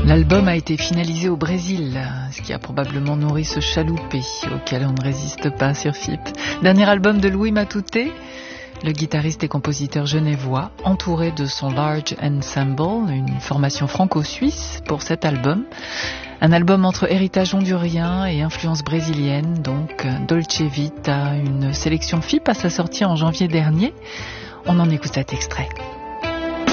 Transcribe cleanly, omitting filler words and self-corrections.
L'album a été finalisé au Brésil, ce qui a probablement nourri ce chaloupé auquel on ne résiste pas sur FIP. Dernier album de Louis Matouté, le guitariste et compositeur genevois, entouré de son Large Ensemble, une formation franco-suisse pour cet album. Un album entre héritage hondurien et influence brésilienne, donc Dolce Vita, une sélection FIP à sa sortie en janvier dernier. On en écoute cet extrait.